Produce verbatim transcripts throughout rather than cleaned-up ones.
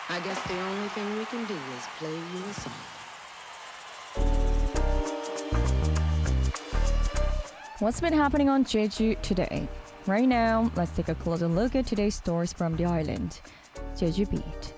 I guess the only thing we can do is play you a song. What's been happening on Jeju today? Right now, let's take a closer look at today's stories from the island. Jeju Beat.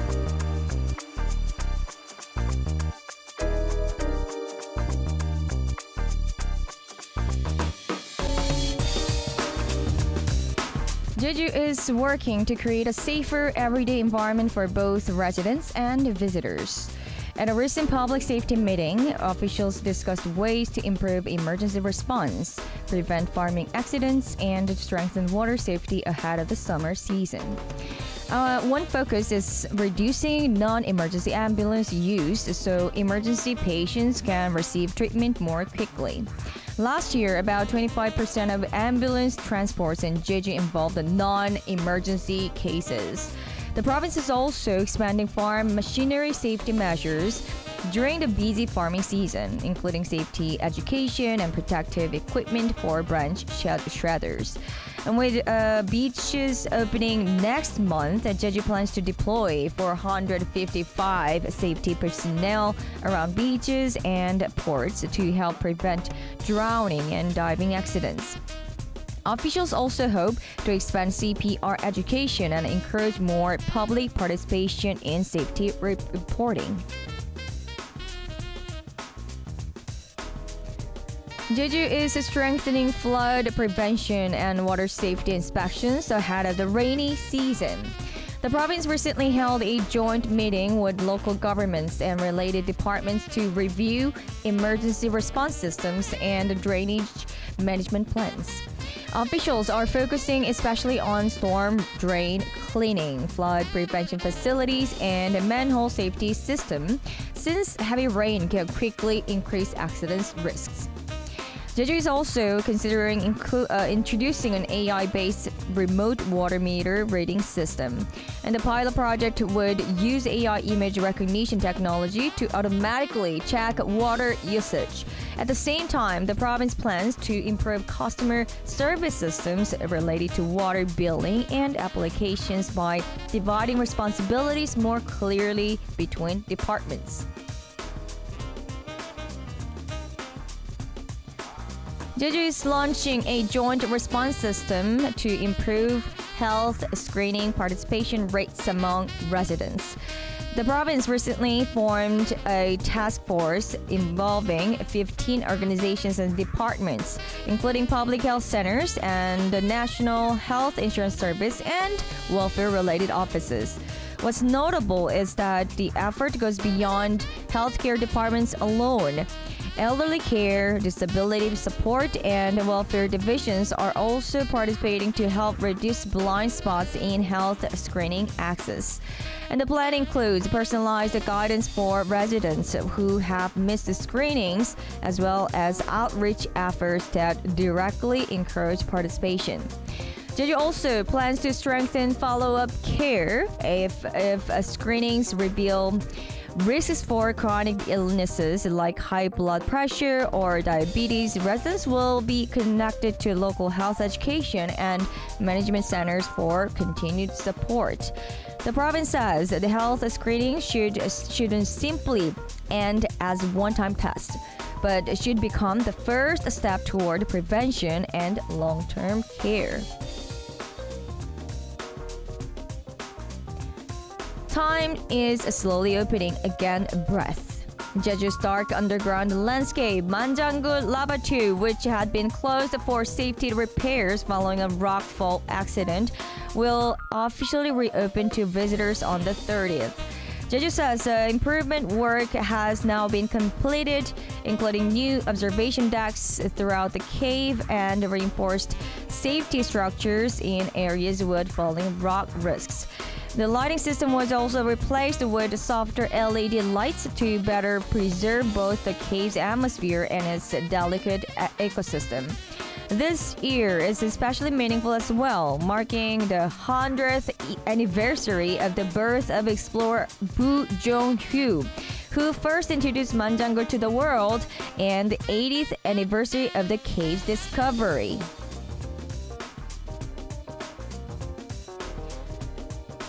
Jeju is working to create a safer everyday environment for both residents and visitors. At a recent public safety meeting, officials discussed ways to improve emergency response, prevent farming accidents, and strengthen water safety ahead of the summer season. Uh, one focus is reducing non-emergency ambulance use so emergency patients can receive treatment more quickly. Last year, about twenty-five percent of ambulance transports in Jeju involved non-emergency cases. The province is also expanding farm machinery safety measures during the busy farming season, including safety education and protective equipment for branch shredders. And with uh, beaches opening next month, Jeju plans to deploy four hundred fifty-five safety personnel around beaches and ports to help prevent drowning and diving accidents. Officials also hope to expand C P R education and encourage more public participation in safety re- reporting. Jeju is strengthening flood prevention and water safety inspections ahead of the rainy season. The province recently held a joint meeting with local governments and related departments to review emergency response systems and drainage management plans. Officials are focusing especially on storm drain cleaning, flood prevention facilities, and manhole safety system, since heavy rain can quickly increase accident risks. Jeju is also considering inclu- uh, introducing an A I-based remote water meter reading system. And the pilot project would use A I image recognition technology to automatically check water usage. At the same time, the province plans to improve customer service systems related to water billing and applications by dividing responsibilities more clearly between departments. Jeju is launching a joint response system to improve health screening participation rates among residents. The province recently formed a task force involving fifteen organizations and departments, including public health centers and the National Health Insurance Service and welfare-related offices. What's notable is that the effort goes beyond healthcare departments alone. Elderly care, disability support, and welfare divisions are also participating to help reduce blind spots in health screening access. And the plan includes personalized guidance for residents who have missed the screenings, as well as outreach efforts that directly encourage participation. Jeju also plans to strengthen follow-up care if, if uh, screenings reveal risks for chronic illnesses like high blood pressure or diabetes. Residents will be connected to local health education and management centers for continued support. The province says the health screening should, shouldn't simply end as one-time test, but should become the first step toward prevention and long-term care. Time is slowly opening again. Breath. Jeju's dark underground landscape, Manjangu Lava two, which had been closed for safety repairs following a rockfall accident, will officially reopen to visitors on the thirtieth. Jeju says uh, improvement work has now been completed, including new observation decks throughout the cave and reinforced safety structures in areas with falling rock risks. The lighting system was also replaced with softer L E D lights to better preserve both the cave's atmosphere and its delicate ecosystem. This year is especially meaningful as well, marking the hundredth anniversary of the birth of explorer Bu Jong-hyu, who first introduced Manjangu to the world, and the eightieth anniversary of the cave's discovery.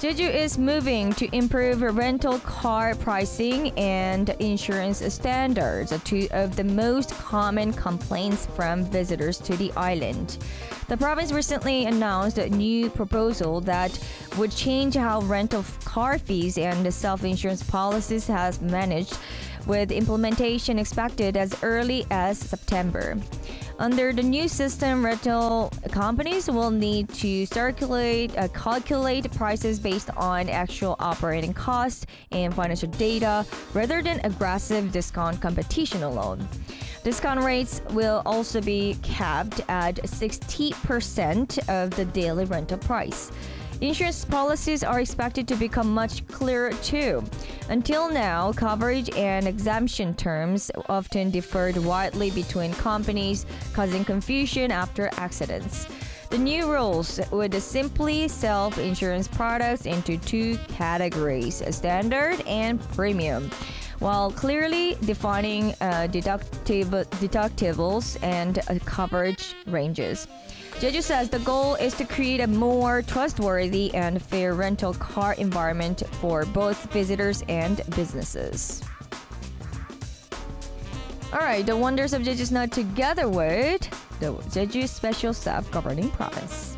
Jeju is moving to improve rental car pricing and insurance standards, two of the most common complaints from visitors to the island. The province recently announced a new proposal that would change how rental car fees and self-insurance policies has managed, with implementation expected as early as September. Under the new system, rental companies will need to circulate, uh, calculate prices based on actual operating costs and financial data rather than aggressive discount competition alone. Discount rates will also be capped at sixty percent of the daily rental price. Insurance policies are expected to become much clearer too. Until now, coverage and exemption terms often differed widely between companies, causing confusion after accidents. The new rules would simply self-insurance products into two categories, standard and premium, while clearly defining uh, deductible, deductibles and uh, coverage ranges. Jeju says the goal is to create a more trustworthy and fair rental car environment for both visitors and businesses. Alright, the wonders of Jeju is now together with the Jeju Special Staff Governing Province.